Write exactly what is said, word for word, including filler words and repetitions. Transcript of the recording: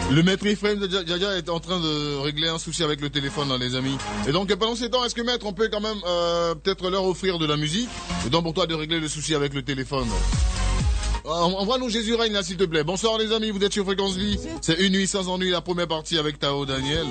Le maître Ephraim de Djadia est en train de régler un souci avec le téléphone, hein, les amis. Et donc, pendant ces temps, est-ce que maître, on peut quand même euh, peut-être leur offrir de la musique? Et donc, pour toi, de régler le souci avec le téléphone. Envoie-nous Jésus règne là, s'il te plaît. Bonsoir, les amis, vous êtes sur Fréquence Vie. C'est Une nuit sans ennui, la première partie avec Tao Daniel.